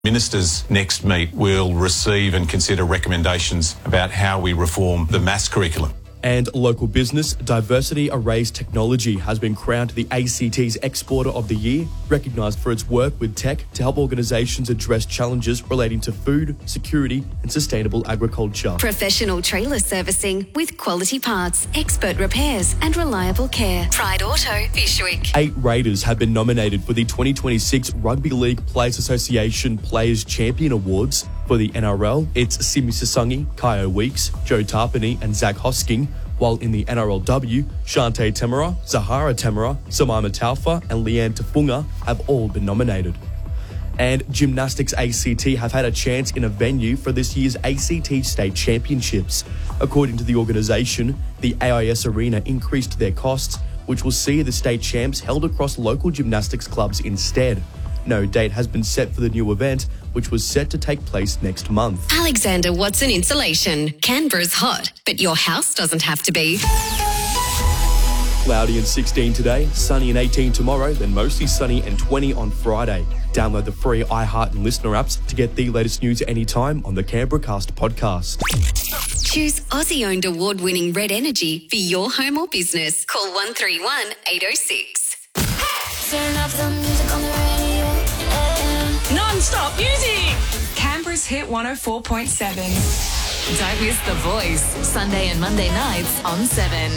Ministers next meet will receive and consider recommendations about how we reform the maths curriculum. And local business, Diversity Arrays Technology has been crowned the ACT's Exporter of the Year, recognised for its work with tech to help organisations address challenges relating to food, security and sustainable agriculture. Professional trailer servicing with quality parts, expert repairs and reliable care. Pride Auto, Fishwick. 8 Raiders have been nominated for the 2026 Rugby League Players Association Players Champion Awards. For the NRL, it's Simi Sasungi, Kyo Weeks, Joe Tarpany and Zach Hosking, while in the NRLW, Shante Temera, Zahara Temera, Samaima Taufa and Leanne Tafunga have all been nominated. And Gymnastics ACT have had a chance in a venue for this year's ACT State Championships. According to the organisation, the AIS Arena increased their costs, which will see the state champs held across local gymnastics clubs instead. No date has been set for the new event, which was set to take place next month. Alexander Watson Insulation. Canberra's hot, but your house doesn't have to be. Cloudy and 16 today, sunny and 18 tomorrow, then mostly sunny and 20 on Friday. Download the free iHeart and Listener apps to get the latest news anytime on the Canberra Cast podcast. Choose Aussie-owned award-winning Red Energy for your home or business. Call 131 806. Turn up the music on the radio. Non-stop music! Canberra's Hit 104.7. Don't miss The Voice, Sunday and Monday nights on 7.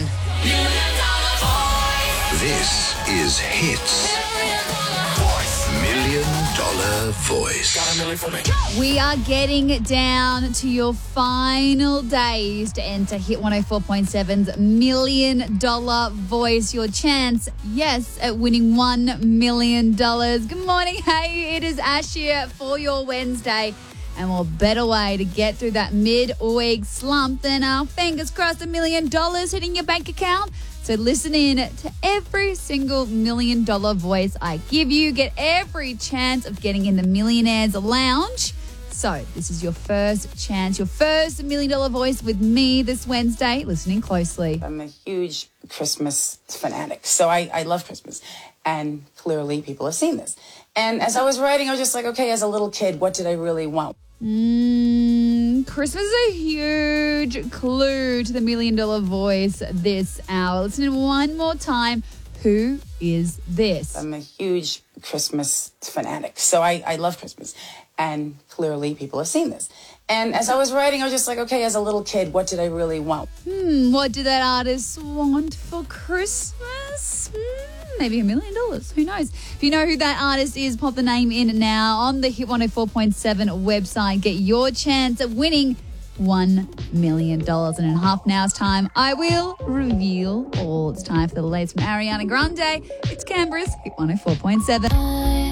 This is Hits. $1 Million Voice. We are getting down to your final days to enter Hit 104.7's $1 Million Voice. Your chance, yes, at winning $1 million. Good morning. Hey, it is Ash here for your Wednesday. And what better way to get through that mid-week slump than our fingers crossed $1 million hitting your bank account? So listen in to every single $1 million voice I give you. Get every chance of getting in the Millionaires Lounge. So this is your first chance, your first $1 million voice with me this Wednesday. Listening closely. I'm a huge Christmas fanatic, so I love Christmas. And clearly people have seen this. And as I was writing, I was just like, okay, as a little kid, what did I really want? Christmas is a huge clue to the $1 million voice this hour. Listen in one more time. Who is this? I'm a huge Christmas fanatic, so I love Christmas. And clearly people have seen this. And as I was writing, I was just like, okay, as a little kid, what did I really want? What did that artist want for Christmas? Maybe $1 million. Who knows? If you know who that artist is, pop the name in now on the Hit 104.7 website. Get your chance at winning $1 million. And in half an hour's time, I will reveal all. It's time for the latest from Ariana Grande. It's Canberra's Hit 104.7.